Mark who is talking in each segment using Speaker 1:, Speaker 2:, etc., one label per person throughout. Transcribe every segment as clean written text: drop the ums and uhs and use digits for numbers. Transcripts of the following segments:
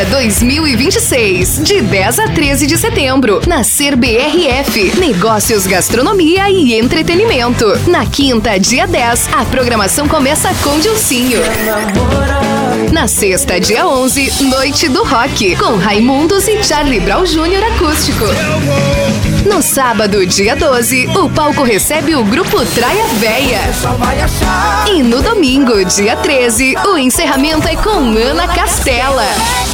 Speaker 1: Primavera 2026, de 10 a 13 de setembro, na Ser BRF, Negócios, Gastronomia e Entretenimento. Na quinta, dia 10, a programação começa com Dilcinho. Na sexta, dia 11, Noite do Rock, com Raimundos e Charlie Brown Jr. acústico. No sábado, dia 12, o palco recebe o grupo Traia Véia. E no domingo, dia 13, o encerramento é com Ana Castela.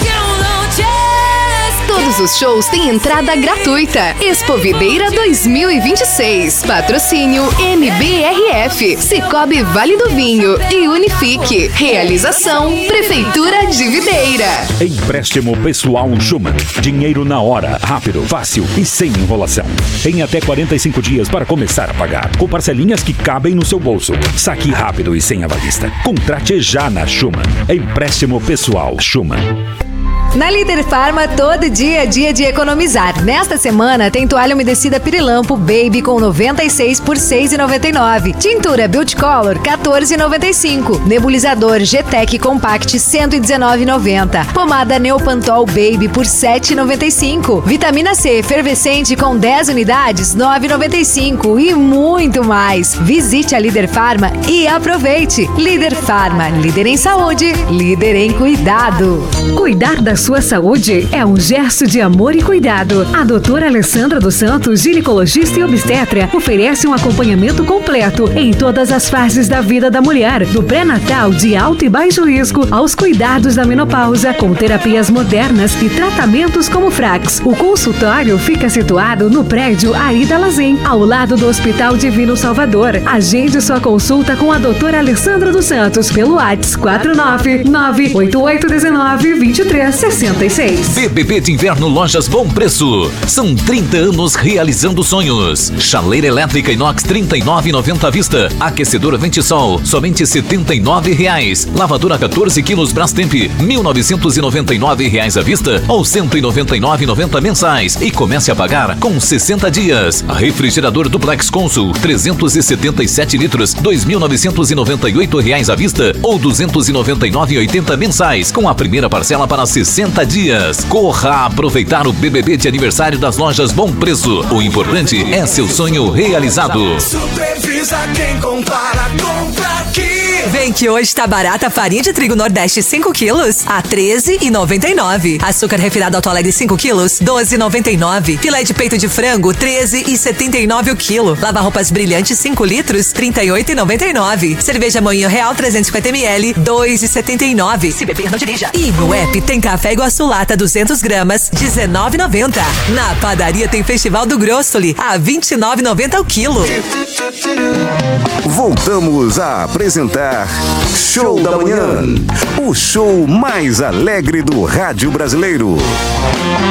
Speaker 1: Todos os shows têm entrada gratuita. Expovideira 2026. Patrocínio MBRF, Cicobi Vale do Vinho e Unifique. Realização Prefeitura de Videira.
Speaker 2: Empréstimo pessoal Schumann. Dinheiro na hora, rápido, fácil e sem enrolação. Tem até 45 dias para começar a pagar, com parcelinhas que cabem no seu bolso. Saque rápido e sem avalista. Contrate já na Schumann. Empréstimo pessoal Schumann.
Speaker 3: Na Líder Farma, todo dia é dia de economizar. Nesta semana, tem toalha umedecida Pirilampo Baby com 96 por R$ 6,99. Tintura Beauty Color, R$ 14,95. Nebulizador G-Tech Compact, R$ 119,90. Pomada Neopantol Baby por R$ 7,95. Vitamina C efervescente com 10 unidades, R$ 9,95. E muito mais. Visite a Líder Farma e aproveite. Líder Farma, líder em saúde, líder em cuidado.
Speaker 4: Cuidar da sua saúde é um gesto de amor e cuidado. A doutora Alessandra dos Santos, ginecologista e obstetra, oferece um acompanhamento completo em todas as fases da vida da mulher, do pré-natal de alto e baixo risco aos cuidados da menopausa, com terapias modernas e tratamentos como Frax. O consultório fica situado no prédio Aida Lazen, ao lado do Hospital Divino Salvador. Agende sua consulta com a doutora Alessandra dos Santos pelo WhatsApp 499-8819-2366.
Speaker 5: BBB de Inverno Lojas Bom Preço. São 30 anos realizando sonhos. Chaleira elétrica inox R$ 39,90 à vista. Aquecedora Ventisol, somente R$ 79,00. Lavadora 14 quilos Brastemp, R$ 1.999 à vista ou R$ 199,90 mensais. E comece a pagar com 60 dias. Refrigerador Duplex Consul, 377 litros, R$ 2.998 à vista ou R$ 299,80 mensais. Com a primeira parcela para 60 dias. Corra aproveitar o BBB de aniversário das lojas Bom Preço. O importante é seu sonho realizado.
Speaker 6: Supervisa quem compara, compra aqui.
Speaker 7: Vem que hoje tá barata a farinha de trigo Nordeste 5 quilos a R$ 13,99. Açúcar refinado Alto Alegre 5 quilos, R$ 12,99. Filé de peito de frango, R$ 13,79 o quilo. Lava-roupas brilhante 5 litros, R$ 38,99. Cerveja Moinho Real 350 ml, R$ 2,79. Se beber, não dirija. E no app tem café Iguaçu Lata 200 gramas, R$ 19,90. Na padaria tem Festival do Grossoli, a R$ 29,90 o quilo.
Speaker 8: Voltamos a apresentar Show da Manhã, o show mais alegre do rádio brasileiro.